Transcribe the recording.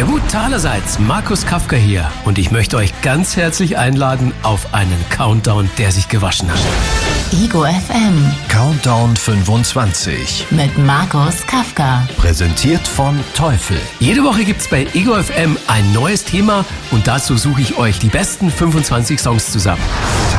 Servus allerseits, Markus Kafka hier und ich möchte euch ganz herzlich einladen auf einen Countdown, der sich gewaschen hat. Ego FM Countdown 25 mit Markus Kafka. Präsentiert von Teufel. Jede Woche gibt's bei Ego FM ein neues Thema und dazu suche ich euch die besten 25 Songs zusammen.